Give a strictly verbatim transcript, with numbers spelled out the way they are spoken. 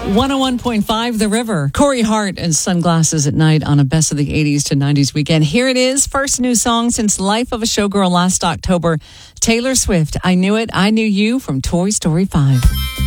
one oh one point five The River. Corey Hart and Sunglasses at Night on a Best of the eighties to nineties weekend. Here it is. First new song since Life of a Showgirl last October. Taylor Swift, I Knew It, I Knew You from Toy Story five.